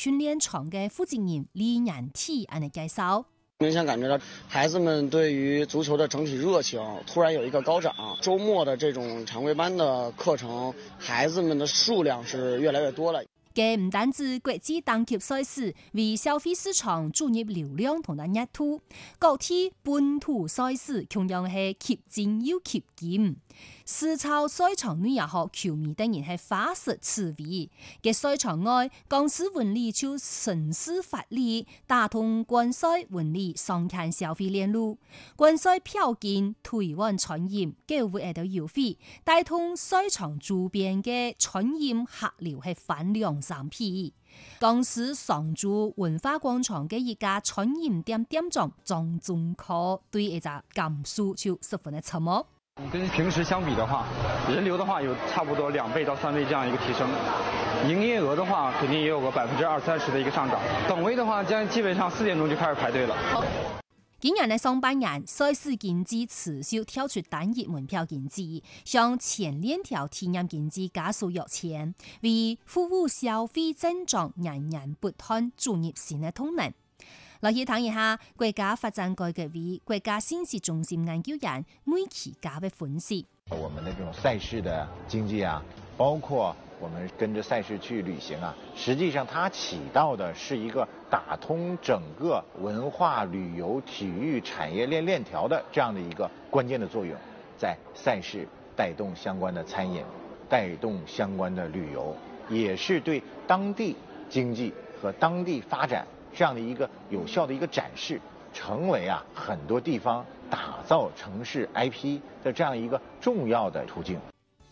訓練場嘅負責人李仁體安尼介紹。 明顯感覺到孩子們對於足球的整體熱情突然有一個高漲。週末的這種常規班的課程，孩子們的數量是越來越多了。 嘅唔單止國際等級賽事為消費市場注入流量同埋熱度，各地本土賽事同樣係吸睛又吸金。世超賽場內也好，球迷等人係花式刺激。嘅賽場外，公司文理就順勢發力，打通觀賽文理上看消費鏈路。觀賽票券退換傳染，嘅會喺度優惠，帶通賽場周邊嘅傳染客流係翻2-3倍。公司上駐文化廣場嘅一家傳染店長張忠科對一隻感受就十分的沉默。 跟平時相比的話，人流的話有差不多2倍到3倍這樣一個提升，營業額的話肯定也有個20-30%的一個上漲。等位的話，將基本上4點鐘就開始排隊了。 今年嘅上半年，賽事經濟持續跳出單一門票經濟，向前鏈條體驗經濟加速躍遷，為服務消費增長源源不斷注入新嘅動能。來去談一下國家發展改革委國家信息中心研究員梅啟嘉嘅分析。 我們的這種賽事的經濟啊，包括我們跟着賽事去旅行啊，實際上它起到的是一個打通整個文化旅遊體育產業鏈條的這樣的一個關鍵的作用，在賽事帶動相關的餐飲，帶動相關的旅遊，也是對當地經濟和當地發展這樣的一個有效的一個展示，成為啊很多地方打造城市 IP 的這樣一個重要的途徑。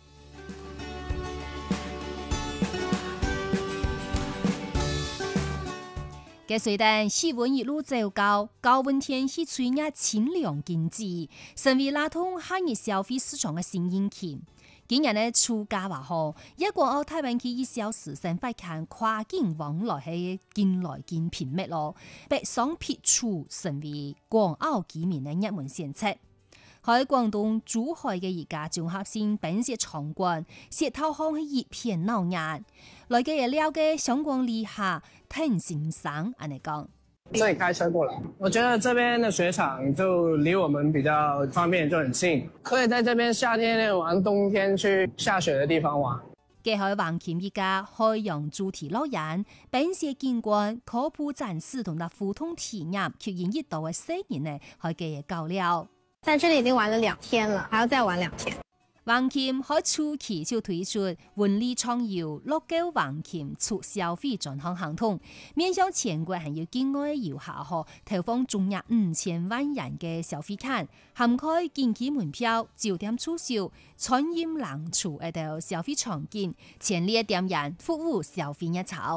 嘅隨着氣溫一路走高，高溫天氣吹壓清涼經濟，成為拉通下熱消費市場嘅新引擎。今日呢，暑假話好，一港澳台灣區1小時先發看跨境往來係見來見頻密咯，北上撇除成為港澳居民嘅熱門選擇。喺廣東珠海嘅一家綜合性本色場館，石頭巷係一片鬧熱。來嘅日料嘅香港旅客挺欣賞，安尼講。 這裡開車過來，我覺得這邊的雪場就離我們比較方便，就很近，可以在這邊夏天玩，冬天去下雪的地方玩。 嘅喺橫琴一家海洋主題樂園，本色景觀、科普展示同埋互動體驗，吸引一度嘅4人呢，喺嘅交流。 在這裡已經玩了2天了，還要再玩2天。 橫琴喺初期就推出文理創遊樂高橫琴促消費專項行動，面向全國還有境外遊客可投放總額5000萬元嘅消費卡，涵蓋景區門票、酒店住宿、餐飲冷廚誒到消費場景，全力點燃服務消費熱潮。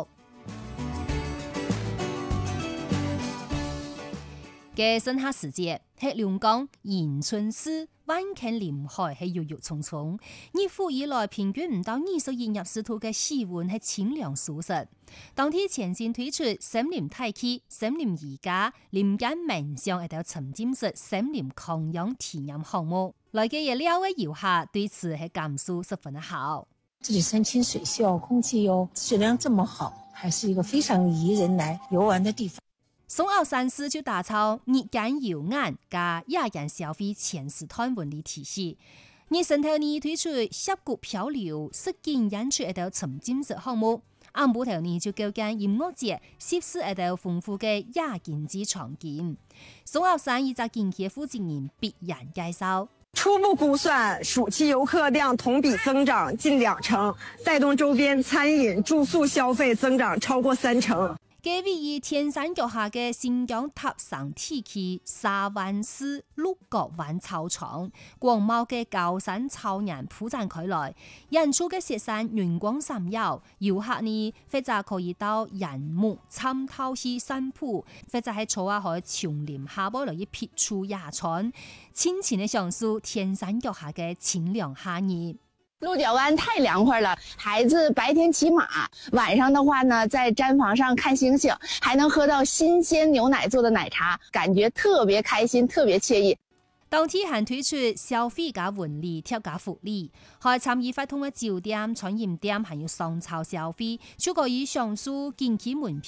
嘅剩下時節，喺龍崗迎春市灣坑臨海係鬱鬱蔥蔥，熱乎以來平均唔到21攝氏度嘅氣溫係清涼舒適。當天前線推出森林太極、森林瑜伽、林間冥想一條沉浸式森林抗氧體驗項目，來嘅日料嘅遊客對此係感受十分的好。 這裡山清水秀，空氣又質量這麼好，還是一個非常宜人來遊玩的地方。 松澳山市就打造日間遊覽加夜間消費全時段文理體系。日上頭呢推出峽谷漂流、實景演出一道沉浸式項目，暗部頭呢就舉辦音樂節，設施一道豐富嘅夜經濟場景。松澳山一隻景區負責人必然介紹。 初步估算，暑期遊客量同比增長近2成，帶動周邊餐飲、住宿消費增長超過3成。 嘅位於天山腳下嘅新疆塔山地區沙灣市鹿角灣草場，廣袤嘅高山草原鋪展開來，人出嘅雪山雲光閃耀，遊客呢或者可以到人木參透去散步，或者喺坐下喺叢林下邊來一撇出野餐，盡情嘅享受天山腳下嘅清涼夏日。 鹿角灣太涼快了，孩子白天騎馬，晚上的話呢，在毡房上看星星，還能喝到新鮮牛奶做的奶茶，感覺特別開心，特別愜意。 當天還推出消費加文理貼加福利，還參與發通嘅酒店、餐飲店，還有商超消費，就可以享受景區門票。